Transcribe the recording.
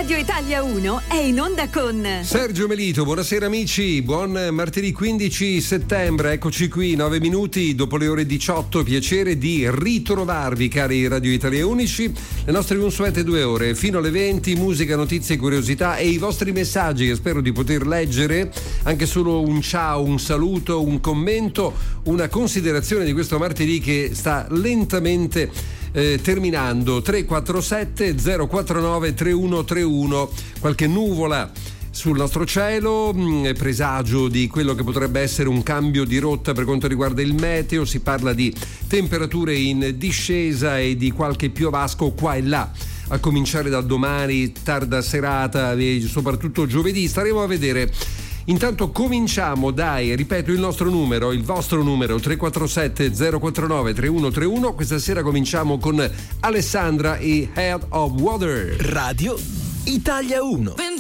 Radio Italia 1 è in onda con Sergio Melito. Buonasera amici, buon martedì 15 settembre, eccoci qui 9 minuti dopo le ore 18, piacere di ritrovarvi cari Radio Italia Unici, le nostre consuete 2 ore fino alle 20, musica, notizie, curiosità e i vostri messaggi che spero di poter leggere, anche solo un ciao, un saluto, un commento, una considerazione di questo martedì che sta lentamente terminando. 347 049 3131, qualche nuvola sul nostro cielo, presagio di quello che potrebbe essere un cambio di rotta per quanto riguarda il meteo. Si parla di temperature in discesa e di qualche piovasco qua e là a cominciare da domani, tarda serata e soprattutto giovedì. Staremo a vedere. Intanto cominciamo, dai, ripeto il nostro numero, il vostro numero 347 049 3131. Questa sera cominciamo con Alessandra e Head of Water. Radio Italia 1.